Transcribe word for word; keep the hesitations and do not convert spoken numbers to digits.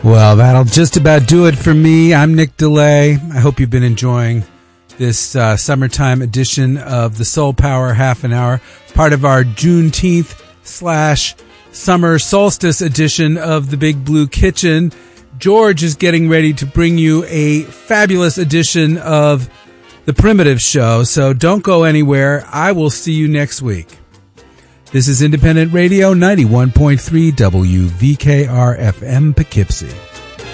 Well, that'll just about do it for me. I'm Nick DeLay. I hope you've been enjoying this uh, summertime edition of the Soul Power Half an Hour, part of our Juneteenth slash summer solstice edition of the Big Blue Kitchen. George is getting ready to bring you a fabulous edition of The Primitive Show, so don't go anywhere. I will see you next week. This is Independent Radio, ninety-one point three W V K R F M Poughkeepsie.